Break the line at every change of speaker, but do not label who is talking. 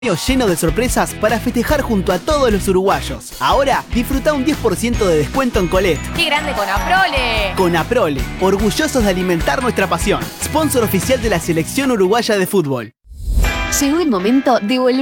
Lleno de sorpresas para festejar junto a todos los uruguayos. Ahora, disfruta un 10% de descuento en Colette.
¡Qué grande Conaprole!
Conaprole, orgullosos de alimentar nuestra pasión. Sponsor oficial de la Selección Uruguaya de Fútbol.
Llegó el momento de volver